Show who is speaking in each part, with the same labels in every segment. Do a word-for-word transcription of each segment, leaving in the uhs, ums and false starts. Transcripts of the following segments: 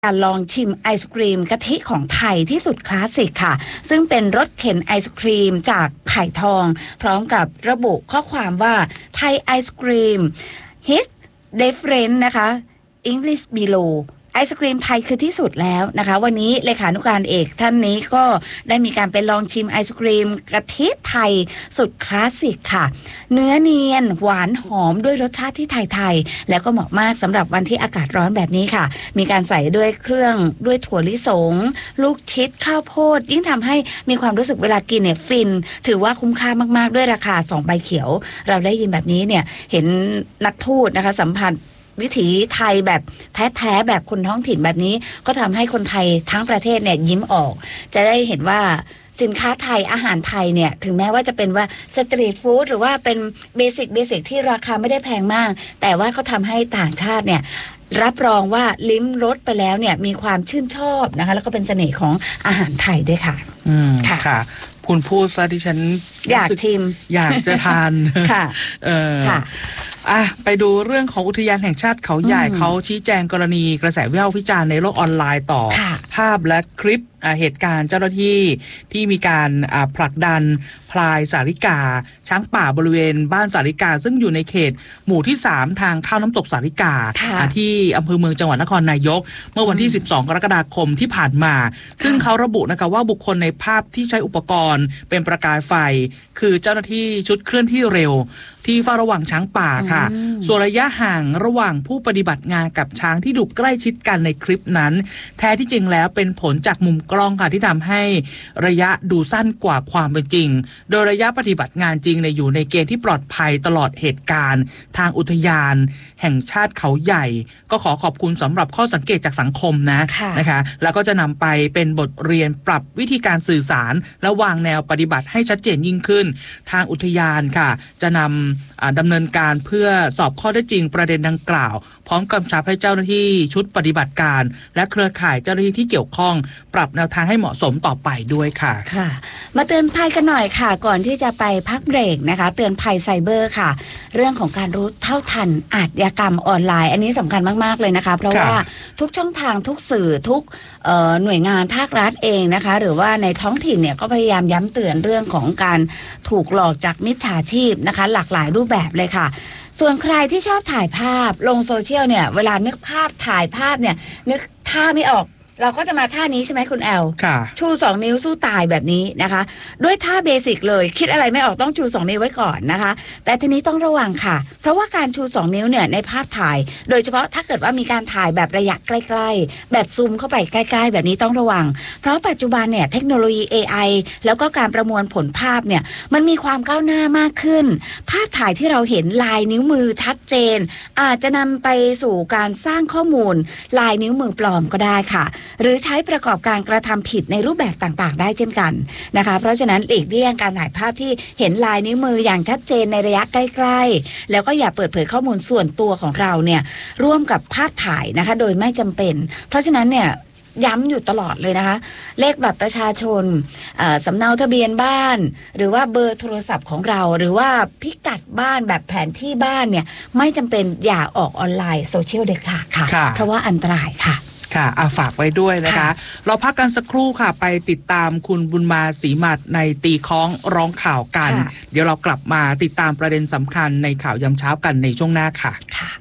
Speaker 1: การลองชิมไอศกรีมกะทิของไทยที่สุดคลาสสิกค่ะซึ่งเป็นรถเข็นไอศกรีมจากไผ่ทองพร้อมกับระบุข้อความว่าไทยไอศกรีม his different นะคะ English belowไอศกรีมไทยคือที่สุดแล้วนะคะวันนี้เลขานุการเอกท่านนี้ก็ได้มีการไปลองชิมไอศกรีมกะทิไทยสุดคลาสสิกค่ะเนื้อเนียนหวานหอมด้วยรสชาติที่ไทยๆแล้วก็เหมาะมากสำหรับวันที่อากาศร้อนแบบนี้ค่ะมีการใส่ด้วยเครื่องด้วยถั่วลิสงลูกชิดข้าวโพดยิ่งทำให้มีความรู้สึกเวลากินเนี่ยฟินถือว่าคุ้มค่ามากๆด้วยราคาสองใบเขียวเราได้ยินแบบนี้เนี่ยเห็นนักทูตนะคะสัมผัสวิถีไทยแบบแท้ๆแบบคนท้องถิ่นแบบนี้ก็ทำให้คนไทยทั้งประเทศเนี่ยยิ้มออกจะได้เห็นว่าสินค้าไทยอาหารไทยเนี่ยถึงแม้ว่าจะเป็นว่าสตรีทฟู้ดหรือว่าเป็นเบสิกเบสิกที่ราคาไม่ได้แพงมากแต่ว่าเขาทำให้ต่างชาติเนี่ยรับรองว่าลิ้มรสไปแล้วเนี่ยมีความชื่นชอบนะคะแล้วก็เป็นเสน่ห์ของอาหารไทยด้วยค่ะ
Speaker 2: อืมค่ะค่ะคุณพูดซะที่ฉัน
Speaker 1: อยากชิม
Speaker 2: อยากจะทาน
Speaker 1: ค่ะ
Speaker 2: เออค่ะอ่ะไปดูเรื่องของอุทยานแห่งชาติเขาใหญ่เขาชี้แจงกรณีกระแสวิพากษ์วิจารณ์ในโลกออนไลน์ต่อภาพและคลิปเหตุการณ์เจ้าหน้าที่ที่มีการผลักดันพลายสาริกาช้างป่าบริเวณบ้านสาริกาซึ่งอยู่ในเขตหมู่ที่สามทางเข้าน้ำตกสาริกาที่อำเภอเมืองจังหวัดนครนายกเมื่อวันที่สิบสองกรกฎาคมที่ผ่านมาซึ่งเขาระบุนะคะว่าบุคคลในภาพที่ใช้อุปกรณ์เป็นประกายไฟคือเจ้าหน้าที่ชุดเคลื่อนที่เร็วที่เฝ้าระวังช้างป่าค่ะส่วนระยะห่างระหว่างผู้ปฏิบัติงานกับช้างที่ดูใกล้ชิดกันในคลิปนั้นแท้ที่จริงแล้วเป็นผลจากมุมกล้องค่ะที่ทำให้ระยะดูสั้นกว่าความเป็นจริงโดยระยะปฏิบัติงานจริงเนี่ยอยู่ในเกณฑ์ที่ปลอดภัยตลอดเหตุการณ์ทางอุทยานแห่งชาติเขาใหญ่ก็ขอขอบคุณสำหรับข้อสังเกตจากสังคมนะนะคะแล้วก็จะนำไปเป็นบทเรียนปรับวิธีการสื่อสารและวางแนวปฏิบัติให้ชัดเจนยิ่งขึ้นทางอุทยานค่ะจะนำดำเนินการเพื่อสอบข้อเท็จจริงประเด็นดังกล่าวพร้อมกำชับให้เจ้าหน้าที่ชุดปฏิบัติการและเครือข่ายเจ้าหน้าที่ที่เกี่ยวข้องปรับแนวทางให้เหมาะสมต่อไปด้วยค่ะ
Speaker 1: ค่ะมาเตือนภัยกันหน่อยค่ะก่อนที่จะไปพักเบรกนะคะเตือนภัยไซเบอร์ค่ะเรื่องของการรู้เท่าทันอาชญากรรมออนไลน์อันนี้สำคัญมากๆเลยนะคะเพราะว่าทุกช่องทางทุกสื่อทุกหน่วยงานภาครัฐเองนะคะหรือว่าในท้องถิ่นเนี่ยก็พยายามย้ำเตือนเรื่องของการถูกหลอกจากมิจฉาชีพนะคะหลากหลายรูปแบบเลยค่ะส่วนใครที่ชอบถ่ายภาพลงโซเชียลเนี่ยเวลานึกภาพถ่ายภาพเนี่ยนึกท่าไม่ออกเราก็จะมาท่านี้ใช่ไหมคุณแอลชูสองนิ้วสู้ตายแบบนี้นะคะด้วยท่าเบสิกเลยคิดอะไรไม่ออกต้องชูสองนิ้วไว้ก่อนนะคะแต่ทีนี้ต้องระวังค่ะเพราะว่าการชูสองนิ้วเนี่ยในภาพถ่ายโดยเฉพาะถ้าเกิดว่ามีการถ่ายแบบระยะใกล้ๆแบบซูมเข้าไปใกล้ๆแบบนี้ต้องระวังเพราะปัจจุบันเนี่ยเทคโนโลยี เอ ไอ แล้วก็การประมวลผลภาพเนี่ยมันมีความก้าวหน้ามากขึ้นภาพถ่ายที่เราเห็นลายนิ้วมือชัดเจนอาจจะนำไปสู่การสร้างข้อมูลลายนิ้วมือปลอมก็ได้ค่ะหรือใช้ประกอบการกระทำผิดในรูปแบบต่างๆได้เช่นกันนะคะเพราะฉะนั้นหลีกเลี่ยงการถ่ายภาพที่เห็นลายนิ้วมืออย่างชัดเจนในระยะใกล้ๆแล้วก็อย่าเปิดเผยข้อมูลส่วนตัวของเราเนี่ยร่วมกับภาพถ่ายนะคะโดยไม่จำเป็นเพราะฉะนั้นเนี่ยย้ำอยู่ตลอดเลยนะคะเลขบัตรประชาชนสำเนาทะเบียนบ้านหรือว่าเบอร์โทรศัพท์ของเราหรือว่าพิกัดบ้านแบบแผนที่บ้านเนี่ยไม่จำเป็นอย่าออกออนไลน์โซเชียลเด็ดขาดค่ะเพราะว่าอันตรายค่ะ
Speaker 2: ค่ะอาฝากไว้ด้วยนะคะเราพักกันสักครู่ค่ะไปติดตามคุณบุญมาศรีหมัดในตีค้องร้องข่าวกันเดี๋ยวเรากลับมาติดตามประเด็นสำคัญในข่าวยามเช้ากันในช่วงหน้าค่ะค่ะ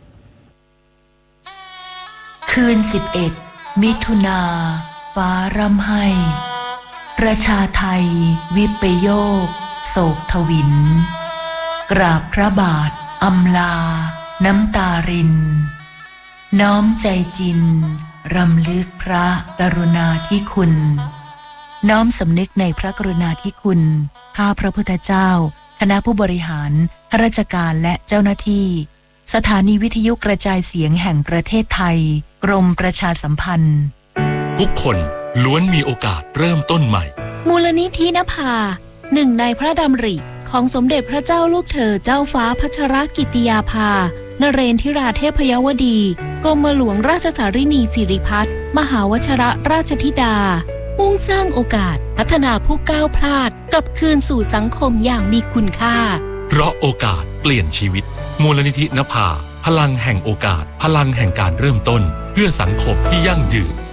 Speaker 3: คืนสิบเอ็ดมิถุนาฟ้าร่ำไห้ประชาไทยวิปโยคโศกทวินกราบพระบาทอำลาน้ำตารินน้อมใจจินรำลึกพระกรุณาธิคุณน้อมสำนึกในพระกรุณาธิคุณข้าพระพุทธเจ้าคณะผู้บริหารข้าราชการและเจ้าหน้าที่สถานีวิทยุกระจายเสียงแห่งประเทศไทยกรมประชาสัมพันธ์
Speaker 4: ทุกคนล้วนมีโอกาสเริ่มต้นใหม่
Speaker 5: มูลนิธินภาหนึ่งในพระดำริของสมเด็จพระเจ้าลูกเธอเจ้าฟ้าพัชรกิติยาภานเรนทิราเทพยวดีกรมหลวงราชสารินีสิริพัฒน์มหาวชรราชธิดามุ่งสร้างโอกาสพัฒนาผู้ก้าวพลาดกลับคืนสู่สังคมอย่างมีคุณค่า
Speaker 4: เพราะโอกาสเปลี่ยนชีวิตมูลนิธินภาพลังแห่งโอกาสพลังแห่งการเริ่มต้นเพื่อสังคมที่ยั่งยืน